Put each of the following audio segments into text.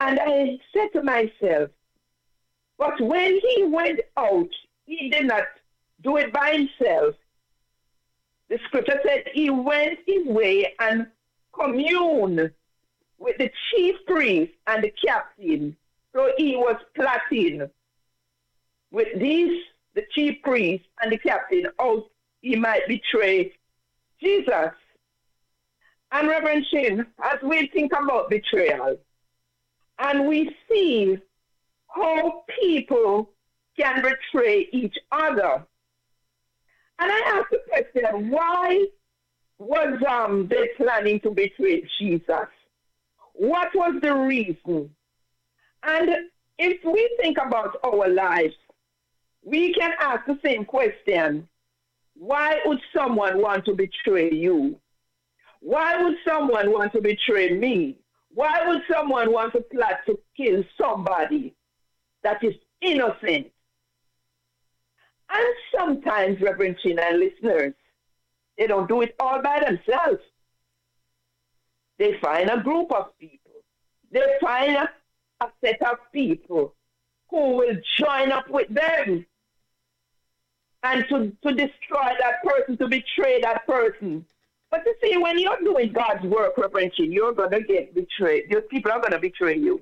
And I said to myself, but when he went out, he did not do it by himself. The scripture said he went his way and communed with the chief priest and the captain. So he was plotting with these, the chief priest and the captain, how he might betray Jesus. And Reverend Shin, as we think about betrayal, and we see how people can betray each other. And I asked the question, why was they planning to betray Jesus? What was the reason? And if we think about our lives, we can ask the same question. Why would someone want to betray you? Why would someone want to betray me? Why would someone want to plot to kill somebody that is innocent? And sometimes, Reverend Chin and listeners, they don't do it all by themselves. They find a group of people. They find a set of people who will join up with them and to destroy that person, to betray that person. But you see, when you're doing God's work, Reverend Chin, you're going to get betrayed. Your people are going to betray you.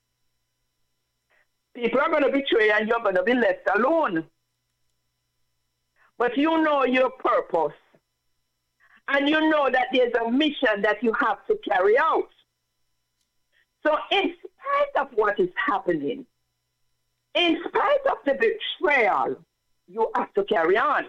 People are going to betray you and you're going to be left alone. But you know your purpose. And you know that there's a mission that you have to carry out. So in spite of what is happening, in spite of the betrayal, you have to carry on.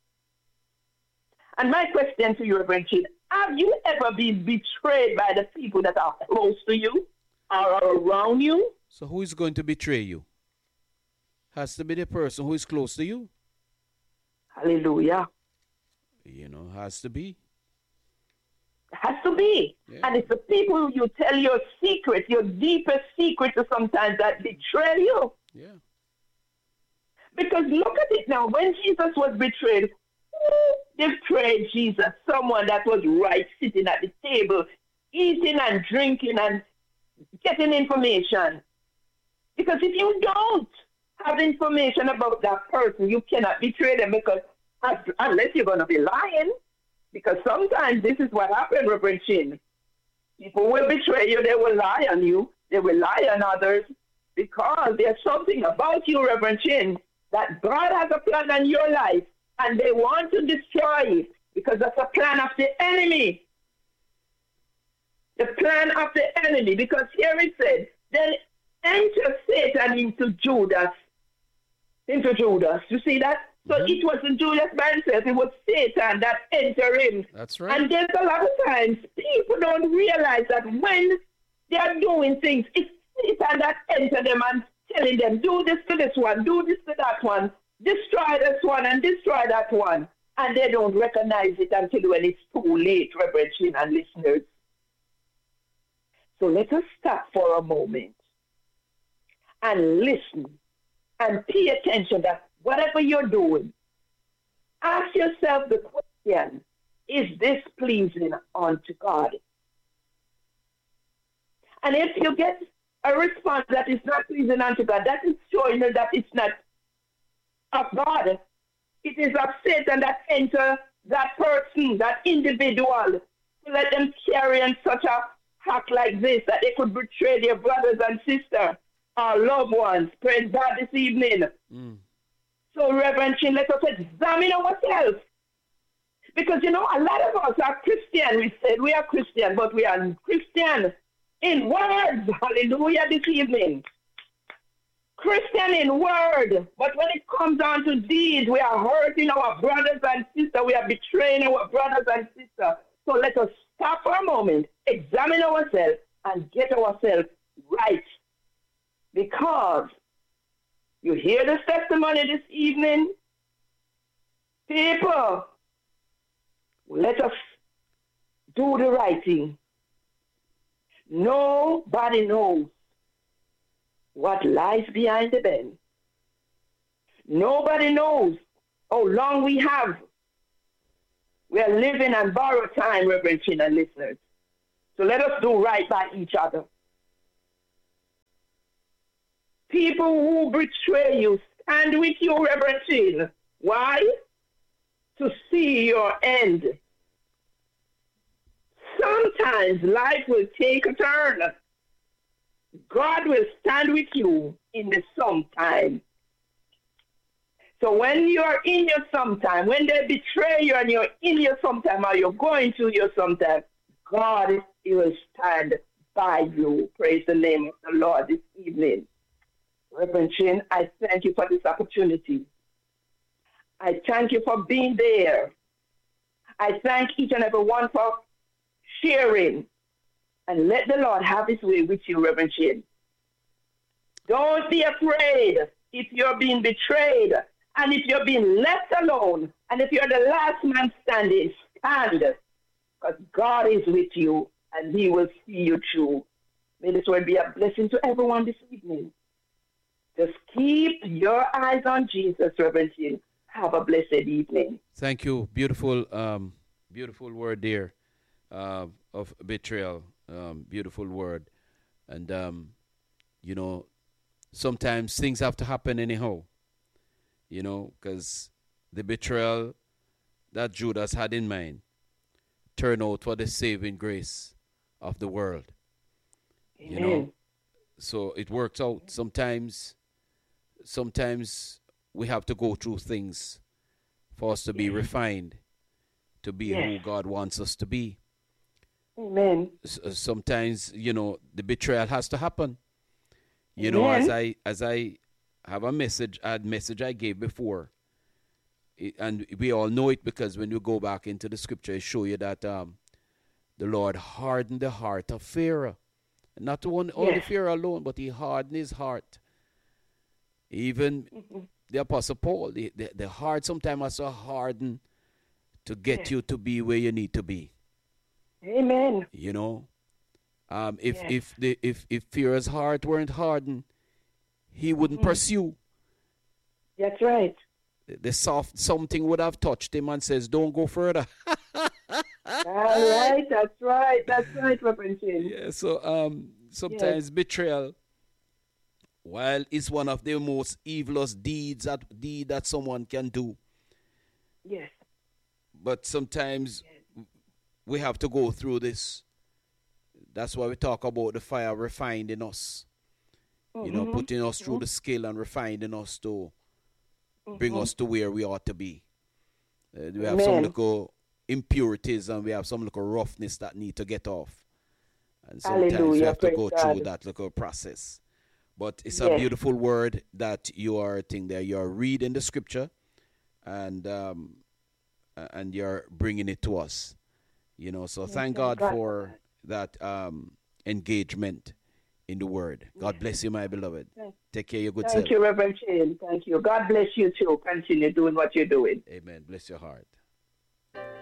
And my question to you, Reverend Chin, have you ever been betrayed by the people that are close to you or around you? So who is going to betray you? Has to be the person who is close to you. Hallelujah. You know, has to be. Has to be. Yeah. And it's the people you tell your secret, your deepest secrets sometimes that betray you. Yeah. Because look at it now. When Jesus was betrayed, who betrayed Jesus? Someone that was right sitting at the table, eating and drinking and getting information. Because if you don't have information about that person, you cannot betray them because unless you're going to be lying. Because sometimes this is what happened, Reverend Chin. People will betray you. They will lie on you. They will lie on others because there's something about you, Reverend Chin, that God has a plan on your life and they want to destroy it because that's a plan of the enemy. The plan of the enemy. Because here it said, then enter Satan into Judas. You see that? So it wasn't Judas by himself, it was Satan that entered him. That's right. And there's a lot of times people don't realize that when they are doing things, it's Satan that enters them and telling them, do this to this one, do this to that one, destroy this one and destroy that one. And they don't recognize it until when it's too late, Reverend Chin and listeners. So let us stop for a moment and listen and pay attention that whatever you're doing, ask yourself the question, is this pleasing unto God? And if you get a response that is not pleasing unto God, that is showing you that it's not of God. It is of Satan that enters that person, that individual, to let them carry on such a act like this, that they could betray their brothers and sisters, our loved ones. Praise God this evening. So, Reverend Chin, let us examine ourselves. Because, you know, a lot of us are Christian. We said we are Christian, but we are Christian in words. Hallelujah this evening. Christian in word. But when it comes down to deeds, we are hurting our brothers and sisters. We are betraying our brothers and sisters. So let us stop for a moment, examine ourselves, and get ourselves right. Because you hear this testimony this evening? People, let us do the right thing. Nobody knows what lies behind the bend. Nobody knows how long we have. We are living on borrowed time, Reverend Chin and listeners. So let us do right by each other. People who betray you stand with you, Reverend Chin. Why? To see your end. Sometimes life will take a turn. God will stand with you in the sometime. So when you're in your sometime, when they betray you and you're in your sometime or you're going through your sometime, God will stand by you. Praise the name of the Lord this evening. Reverend Chin, I thank you for this opportunity. I thank you for being there. I thank each and every one for sharing. And let the Lord have his way with you, Reverend Chin. Don't be afraid if you're being betrayed and if you're being left alone and if you're the last man standing, stand. Because God is with you and he will see you through. May this word be a blessing to everyone this evening. Just keep your eyes on Jesus, Reverend Chin. Have a blessed evening. Thank you. Beautiful, beautiful word there of betrayal. Beautiful word. And, you know, sometimes things have to happen anyhow, you know, because the betrayal that Judas had in mind turned out for the saving grace of the world. Amen. You know, so it works out. Sometimes we have to go through things for us to be refined, to be who God wants us to be. Amen. Sometimes, you know, the betrayal has to happen. You Amen. know, as I have a message I gave before, and we all know it because when you go back into the scripture, it show you that the Lord hardened the heart of Pharaoh. Not only Pharaoh alone, but he hardened his heart. Even the Apostle Paul, the heart sometimes has to harden to get you to be where you need to be. Amen. You know, if Pharaoh's heart weren't hardened, he wouldn't pursue. That's right. The soft something would have touched him and says, "Don't go further." All right. That's right. That's right, Reverend Chin. Yeah. So sometimes betrayal, while it's one of the most evilest deeds that someone can do. Yes. But sometimes we have to go through this. That's why we talk about the fire refined in us. You know, putting us through the scale and refining us to bring us to where we ought to be. We have some little impurities and we have some little roughness that need to get off. And sometimes we have to go through that little process. But it's a beautiful word that you are reading the scripture and you're bringing it to us. You know, so thank God for that engagement in the word. God bless you, my beloved. Take care of your good self. Thank you, Reverend Chin. Thank you. God bless you too. Continue doing what you're doing. Amen. Bless your heart.